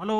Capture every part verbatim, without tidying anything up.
Hello.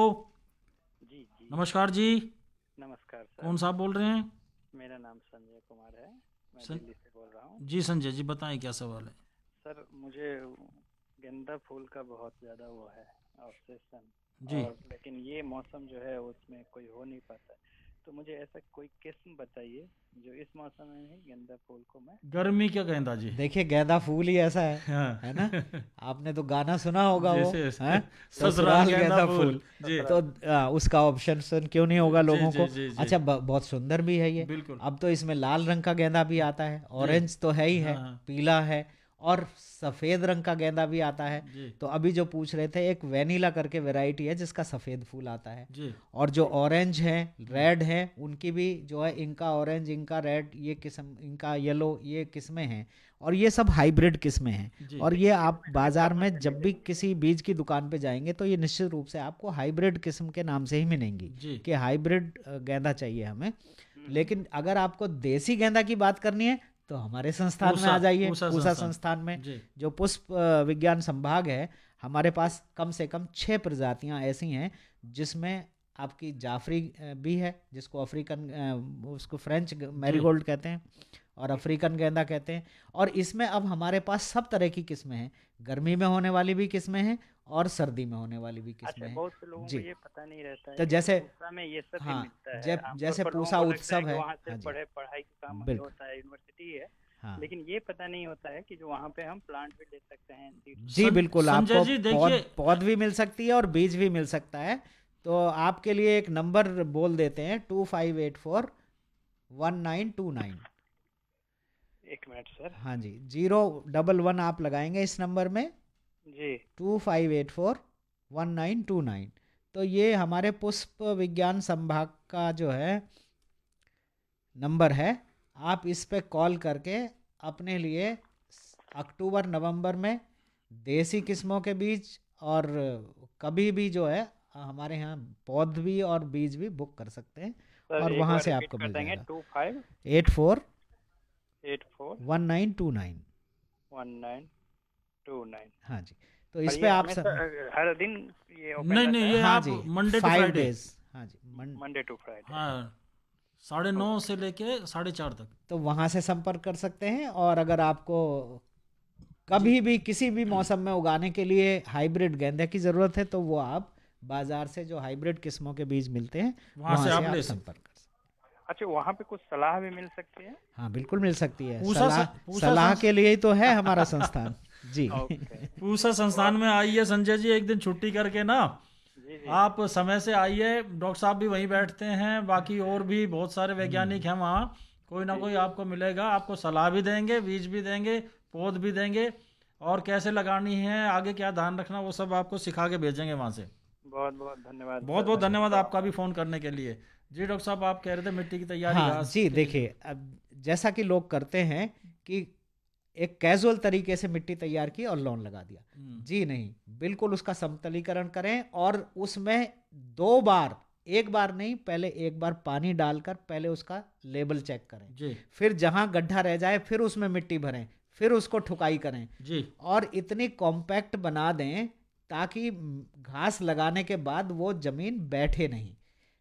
जी जी नमस्कार जी। नमस्कार sir. कौन साहब बोल रहे हैं? मेरा नाम संजय कुमार है। मैं सं... दिल्ली से बोल रहा हूँ। जी संजय जी, बताएं क्या सवाल है। सर मुझे गेंदा फूल का बहुत ज़्यादा वो है ऑब्सेशन। जी। और लेकिन ये मौसम जो है उसमें कोई हो नहीं पाता है। तो मुझे ऐसा कोई किस्म बताइए जो इस मौसम में ही गेंदा फूल को मैं। गर्मी क्या गेंदा जी। देखिए गेंदा फूल ही ऐसा है हाँ। है ना। आपने तो गाना सुना होगा वो, जैसे है ससुराल ससुराल गेंदा गेंदा फूल। फूल। जी तो आ, उसका ऑप्शन क्यों नहीं होगा जी लोगों जी को। जी जी। अच्छा ब, बहुत सुंदर भी है ये। बिल्कुल। अब तो इसमें लाल रंग का गेंदा भी आता है, जी। ऑरेंज तो है ही हाँ है, हाँ। पीला है, और सफेद रंग का गेंदा भी आता है। जी तो अभी जो पूछ रहे थे, एक वेनिला करके वैरायटी है जिसका सफेद फूल आता है। जी। और जो ऑरेंज है, हम्म, रेड है, उनकी भी जो है इनका ऑरेंज, इनका रेड, ये किस्म, इनका येलो, ये किस्में हैं। और ये सब हाइब्रिड किस्में हैं। जी और ये आप इसमें से बाजार कहाँ में से जब भी मिलेगी मुझे? किसी बीज की दुकान पे जाएंगे तो ये निश्चित रूप से आपको हाइब्रिड किस्म के नाम से ही मिलेंगी जी। कि हाइब्रिड अ, गेंदा चाहिए हमें। हम्म, हम्म। लेकिन अगर आपको देसी गेंदा की बात करनी है तो हमारे संस्थान में पूसा आ जाइए, पूसा पूसा संस्थान। संस्थान में। जी जो पुष्प अ, विज्ञान संभाग है, हमारे पास कम से कम छह प्रजातियां ऐसी हैं जिसमें आपकी जाफरी अ, भी है, जिसको अफ्रीकन अ, उसको फ्रेंच जी। मैरीगोल्ड कहते हैं और अफ्रीकन गेंदा कहते हैं। और इसमें अब हमारे पास सब तरह की किस्में हैं, गर्मी में होने वाली भी किस्में हैं और सर्दी में होने वाली भी अच्छा, किस्में हैं। बहुत से लोगों को जी। ये पता नहीं रहता है तो कि जैसे, पूसा में ये सब भी हाँ, मिलता है। जब आमतौर जैसे पर लोगों पूसा को लगता है उत्सव कि है। वहाँ हाँ सिर्फ जी, पढ़े पढ़ाई का काम ही बिल्कुल। होता है, यूनिवर्सिटी है। हाँ लेकिन ये पता नहीं होता है कि जो वहाँ पे हम प्लांट भी ले सकते हैं, सीड्स भी जी, ले सं, सकते बिल्कुल, संजय आपको जी पौध देखिए। पौध भी मिल सकती है और बीज भी मिल सकता है। तो आपके लिए एक नंबर बोल देते हैं, to five eight four one nine to nine. हैं। एक मिनट सर। हाँ जी, जीरो डबल वन आप लगाएंगे इस नंबर में, जी to five eight four one nine to nine. तो ये हमारे पुष्प विज्ञान संभाग का जो है नंबर है। आप इस पे कॉल करके अपने लिए अक्टूबर नवंबर में देसी किस्मों के बीज और कभी भी जो है हमारे यहाँ पौध भी और बीज भी बुक कर सकते हैं सर और एक वहाँ बार से रिपीट आपको कर मिल देंगे। जाएगा। To five eight four eight four one nine to nine. One nine to nine. हाँ जी, तो और इस पे ये आप हमेशा सर, अ, हर दिन ये ओपन नहीं रहता नहीं, है? ये हाँ आप जी, Monday to five Friday. Days हाँ जी, मन, मंडे टू फ्राइडे। हाँ, साढ़े नौ ओके। से लेके साढ़े चार तक। तो वहाँ से संपर्क कर सकते हैं। और अगर आपको जी कभी भी किसी भी मौसम में उगाने के लिए हाइब्रिड गेंदे की ज़रूरत है तो वो आप बाजार से जो हाइब्रिड किस्मों के बीज मिलते हैं वहाँ वहाँ से से आप आप ले सकते। संपर्क कर सकते अच्छा, वहाँ पे कुछ सलाह भी मिल सकती है? हैं। हाँ बिल्कुल मिल सकती है पूसा सलाह। स, पूसा सलाह संस, के लिए ही तो है हमारा संस्थान। जी। ओके। पूसा तो संस्थान आप। में आइए संजय जी, एक दिन छुट्टी करके ना। जी जी। आप समय से आइए, डॉक्टर साहब भी वहीं बैठते हैं, बाकी और भी बहुत सारे वैज्ञानिक हैं वहाँ। कोई ना जी कोई जी। आपको मिलेगा, आपको सलाह भी देंगे, बीज भी देंगे, पौध भी देंगे, और कैसे लगानी है, आगे क्या ध्यान रखना, वो सब आपको सिखा के भेजेंगे वहाँ से। बहुत बहुत धन्यवाद बहुत सर, बहुत मैं धन्यवाद मिलता आपका हूँ भी आपसे। फ़ोन करने के लिए। जी डॉक्टर साहब, आप कह रहे थे मिट्टी की तैयारी हाँ घास जी, के लिए। देखिए अब जैसा कि लोग करते हैं कि एक कैजुअल तरीके से मिट्टी तैयार की और लॉन लगा दिया। हम्म, जी नहीं, बिल्कुल उसका समतलीकरण करें और उसमें दो बार, एक बार नहीं, पहले एक बार पानी डालकर पहले उसका लेवल चेक करें। जी फिर जहां गड्ढा रह जाए फिर उसमें मिट्टी भरें, फिर उसको ठुकाई करें जी और इतनी कॉम्पैक्ट बना दें ताकि घास लगाने के बाद वो जमीन बैठे नहीं।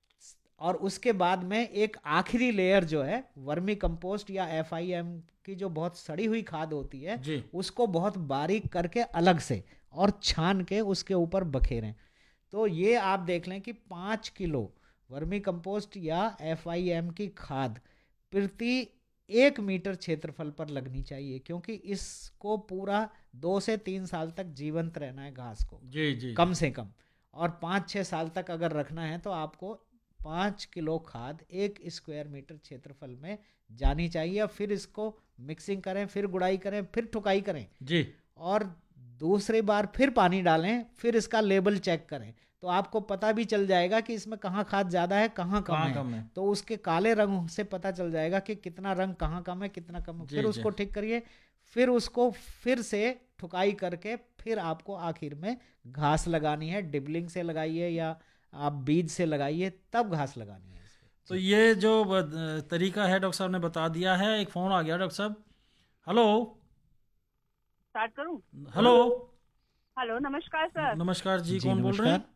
और उसके बाद में एक आखिरी लेयर जो है वर्मी कंपोस्ट या एफ आई एम की जो बहुत सड़ी हुई खाद होती है, जी उसको बहुत बारीक करके अलग से और छान के उसके ऊपर बखेरें। तो ये आप देख लें कि पाँच किलो वर्मी कंपोस्ट या एफ आई एम की खाद प्रति एक मीटर क्षेत्रफल पर लगनी चाहिए, क्योंकि इसको पूरा दो से तीन साल तक जीवंत रहना है घास को, जी जी कम जी से कम। और पाँच छः साल तक अगर रखना है तो आपको पाँच किलो खाद एक स्क्वायर मीटर क्षेत्रफल में जानी चाहिए। और फिर इसको मिक्सिंग करें, फिर गुड़ाई करें, फिर ठुकाई करें जी और दूसरी बार फिर पानी डालें, फिर इसका लेबल चेक करें। तो आपको पता भी चल जाएगा कि इसमें कहाँ खाद ज़्यादा है, कहाँ कम कहाँ है। कम है। तो उसके काले रंग से पता चल जाएगा कि कितना रंग कहाँ कम है, कितना कम है। जी फिर जी उसको ठीक करिए, फिर उसको फिर से ठुकाई करके फिर आपको आखिर में घास लगानी है। डिबलिंग से लगाइए या आप बीज से लगाइए, तब घास लगानी है इस पे। तो जी। ये जो ब- तरीका है डॉक्टर साहब ने बता दिया है। एक फ़ोन आ गया डॉक्टर साहब। हेलो। स्टार्ट करूं? हेलो। हेलो, नमस्कार सर। नमस्कार जी, जी कौन बोल रहे नमस्कार। हैं?